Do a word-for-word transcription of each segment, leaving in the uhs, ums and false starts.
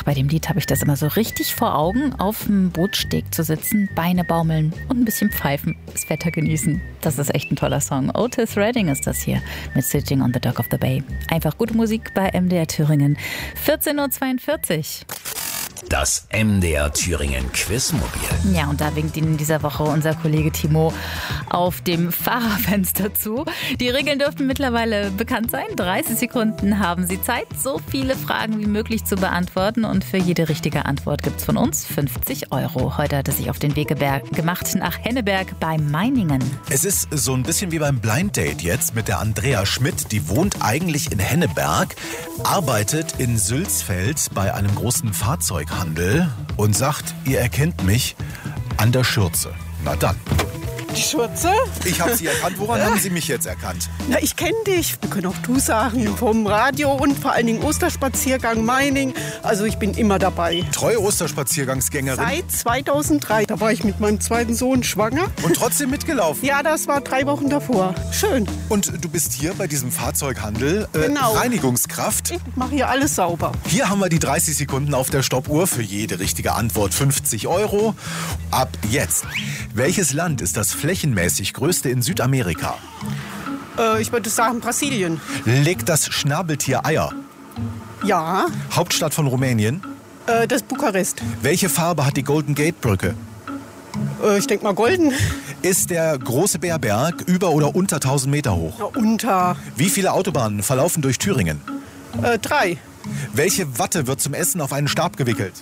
Ach, bei dem Lied habe ich das immer so richtig vor Augen, auf dem Bootssteg zu sitzen, Beine baumeln und ein bisschen pfeifen, das Wetter genießen. Das ist echt ein toller Song. Otis Redding ist das hier mit Sitting on the Dock of the Bay. Einfach gute Musik bei M D R Thüringen. vierzehn Uhr zweiundvierzig. Das M D R Thüringen Quizmobil. Ja, und da winkt Ihnen in dieser Woche unser Kollege Timo auf dem Fahrerfenster zu. Die Regeln dürften mittlerweile bekannt sein. dreißig Sekunden haben Sie Zeit, so viele Fragen wie möglich zu beantworten. Und für jede richtige Antwort gibt's von uns fünfzig Euro. Heute hat es sich auf den Weg gemacht nach Henneberg bei Meiningen. Es ist so ein bisschen wie beim Blind Date jetzt mit der Andrea Schmidt. Die wohnt eigentlich in Henneberg, arbeitet in Sülzfeld bei einem großen Fahrzeughandel und sagt, ihr erkennt mich an der Schürze. Na dann. Die Schürze? Ich habe Sie erkannt. Woran ja. haben Sie mich jetzt erkannt? Na, ich kenne dich. Wir können auch du sagen. Ja. Vom Radio und vor allen Dingen Osterspaziergang Meining. Also ich bin immer dabei. Treue Osterspaziergangsgängerin? Seit zweitausenddrei. Da war ich mit meinem zweiten Sohn schwanger. Und trotzdem mitgelaufen? Ja, das war drei Wochen davor. Schön. Und du bist hier bei diesem Fahrzeughandel äh, genau. Reinigungskraft? Ich mache hier alles sauber. Hier haben wir die dreißig Sekunden auf der Stoppuhr. Für jede richtige Antwort fünfzig Euro. Ab jetzt. Welches Land ist das flächenmäßig größte in Südamerika? Äh, ich würde sagen Brasilien. Legt das Schnabeltier Eier? Ja. Hauptstadt von Rumänien? Äh, das ist Bukarest. Welche Farbe hat die Golden Gate Brücke? Äh, ich denke mal golden. Ist der Große Bärberg über oder unter tausend Meter hoch? Ja, unter. Wie viele Autobahnen verlaufen durch Thüringen? Äh, drei. Welche Watte wird zum Essen auf einen Stab gewickelt?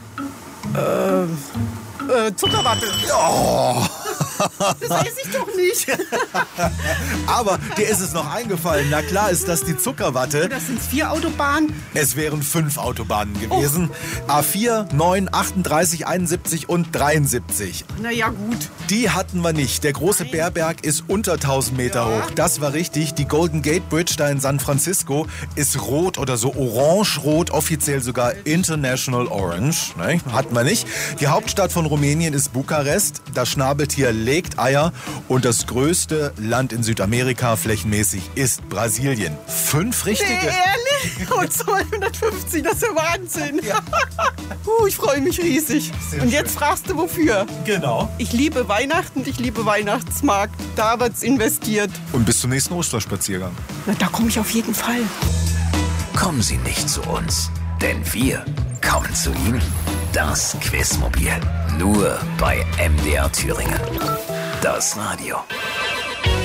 Äh, äh Zuckerwatte. Oh. Das weiß ich doch nicht. Aber dir ist es noch eingefallen. Na klar ist das die Zuckerwatte. Das sind vier Autobahnen. Es wären fünf Autobahnen gewesen. Oh. A vier, neun, achtunddreißig, einundsiebzig und dreiundsiebzig. Na ja, gut. Die hatten wir nicht. Der große Nein. Bärberg ist unter tausend Meter ja. hoch. Das war richtig. Die Golden Gate Bridge da in San Francisco ist rot oder so orange-rot, offiziell sogar International Orange. Ne? Hatten wir nicht. Die Hauptstadt von Rumänien ist Bukarest. Das Schnabeltier legt Eier und das größte Land in Südamerika flächenmäßig ist Brasilien. Fünf richtige. Nee, ehrlich? Und zweihundertfünfzig, das ist ja Wahnsinn. Ja. uh, ich freue mich riesig. Sehr und jetzt schön. Fragst du, wofür? Genau. Ich liebe Weihnachten, ich liebe Weihnachtsmarkt. Da wird's investiert. Und bis zum nächsten Osterspaziergang. Na, da komme ich auf jeden Fall. Kommen Sie nicht zu uns, denn wir kommen zu Ihnen. Das Quizmobil. Nur bei M D R Thüringen. Das Radio.